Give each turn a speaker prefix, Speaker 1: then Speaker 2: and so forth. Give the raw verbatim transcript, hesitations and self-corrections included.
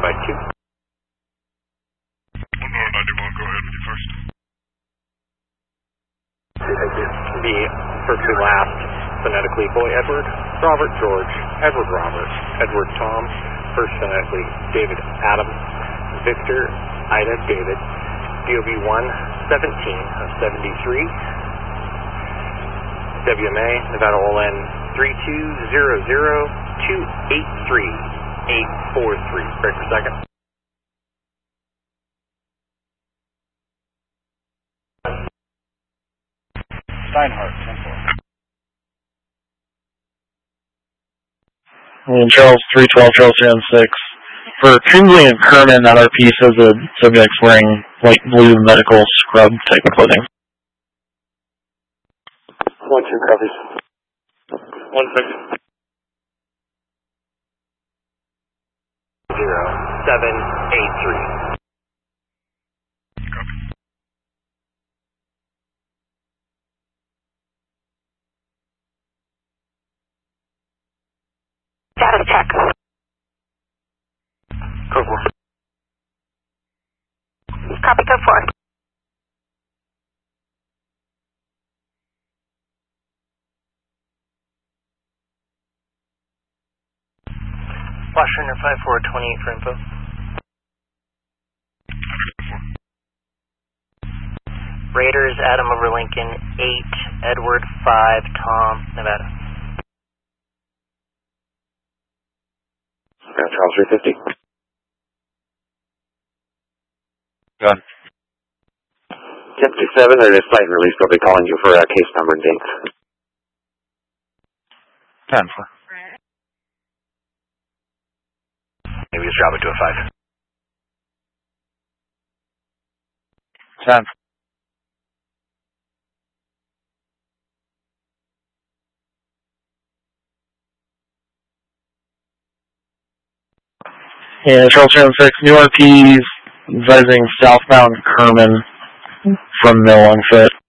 Speaker 1: by two.
Speaker 2: one nine one, go ahead with you first.
Speaker 1: The first to last, phonetically Boy Edward, Robert George, Edward Robert, Edward Tom, first phonetically David Adam, Victor Ida David, D O B one seventeen of seventy-three, W M A Nevada O L N three two zero zero two eight three eight four three. Break per second.
Speaker 3: Steinhardt, ten four.
Speaker 4: And Charles three twelve, Charles three one six. For Kingsley and Kerman, that R P says the subject's wearing light blue medical scrub type of clothing.
Speaker 3: One two copies. One six.
Speaker 1: Zero seven eight three.
Speaker 5: Status check.
Speaker 3: Code four.
Speaker 5: Copy code four.
Speaker 1: Washington five four twenty-eight for info. Raiders Adam over Lincoln eight, Edward five, Tom, Nevada.
Speaker 3: Uh, Charles three fifty.
Speaker 4: Gun.
Speaker 3: ten fifty-seven, there's a site release. They'll be calling you for uh, case number and dates.
Speaker 4: ten four.
Speaker 1: Maybe just drop it to a five.
Speaker 4: ten. Yeah, Charles three one six, new R Ps advising southbound Kerman from Mill on foot.